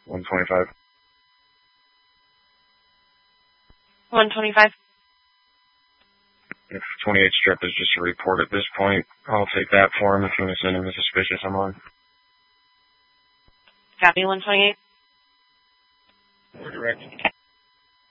125. 125. If 28 strip is just a report at this point, I'll take that for him if you want to send him a suspicious. I'm on. Copy 128. Direct.